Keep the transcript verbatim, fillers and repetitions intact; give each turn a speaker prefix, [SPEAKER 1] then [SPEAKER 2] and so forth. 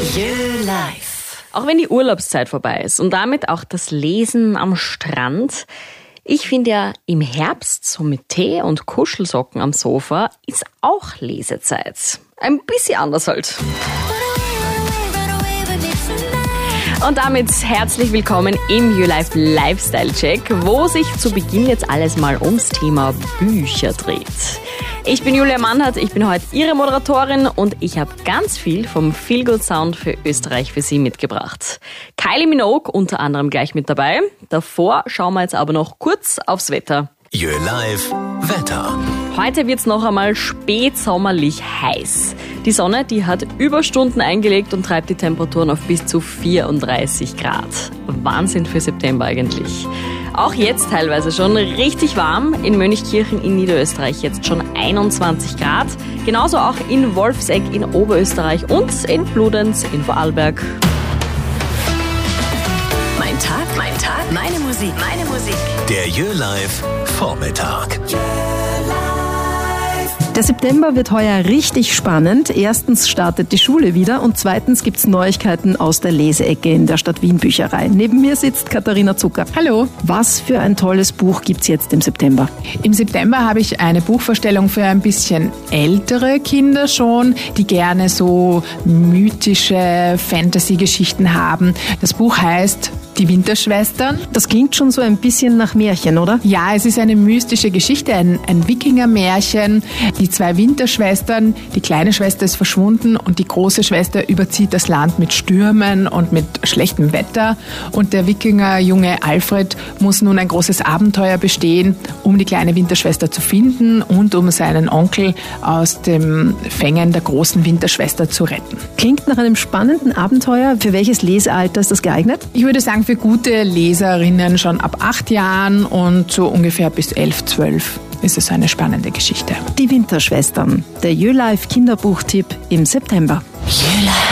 [SPEAKER 1] Jö Life.
[SPEAKER 2] Auch wenn die Urlaubszeit vorbei ist und damit auch das Lesen am Strand, ich finde ja im Herbst so mit Tee und Kuschelsocken am Sofa ist auch Lesezeit. Ein bisschen anders halt. Und damit herzlich willkommen im Jö Life Lifestyle Check, wo sich zu Beginn jetzt alles mal ums Thema Bücher dreht. Ich bin Julia Mannhardt, ich bin heute Ihre Moderatorin und ich habe ganz viel vom Feel-Good Sound für Österreich für Sie mitgebracht. Kylie Minogue unter anderem gleich mit dabei. Davor schauen wir jetzt aber noch kurz aufs Wetter.
[SPEAKER 1] Jö Life Wetter.
[SPEAKER 2] Heute wird's noch einmal spätsommerlich heiß. Die Sonne, die hat Überstunden eingelegt und treibt die Temperaturen auf bis zu vierunddreißig Grad. Wahnsinn für September eigentlich. Auch jetzt teilweise schon richtig warm. In Mönchkirchen in Niederösterreich jetzt schon einundzwanzig Grad. Genauso auch in Wolfsegg in Oberösterreich und in Bludenz in Vorarlberg.
[SPEAKER 1] Mein Tag, mein Tag, meine Musik, meine Musik. Der Jö Life Vormittag.
[SPEAKER 3] Der September wird heuer richtig spannend. Erstens startet die Schule wieder und zweitens gibt's Neuigkeiten aus der Leseecke in der Stadt Wien Bücherei. Neben mir sitzt Katharina Zucker.
[SPEAKER 4] Hallo.
[SPEAKER 3] Was für ein tolles Buch gibt's jetzt im September?
[SPEAKER 4] Im September habe ich eine Buchvorstellung für ein bisschen ältere Kinder schon, die gerne so mythische Fantasy-Geschichten haben. Das Buch heißt Die Winterschwestern.
[SPEAKER 3] Das klingt schon so ein bisschen nach Märchen, oder?
[SPEAKER 4] Ja, es ist eine mystische Geschichte, ein, ein Wikinger-Märchen. Die zwei Winterschwestern, die kleine Schwester ist verschwunden und die große Schwester überzieht das Land mit Stürmen und mit schlechtem Wetter. Und der Wikinger-Junge Alfred muss nun ein großes Abenteuer bestehen, um die kleine Winterschwester zu finden und um seinen Onkel aus dem Fängen der großen Winterschwester zu retten.
[SPEAKER 3] Klingt nach einem spannenden Abenteuer. Für welches Lesealter ist das geeignet?
[SPEAKER 4] Ich würde sagen, für gute Leserinnen schon ab acht Jahren und so ungefähr bis elf, zwölf ist es eine spannende Geschichte.
[SPEAKER 3] Die Winterschwestern, der Jö Life Kinderbuchtipp im September.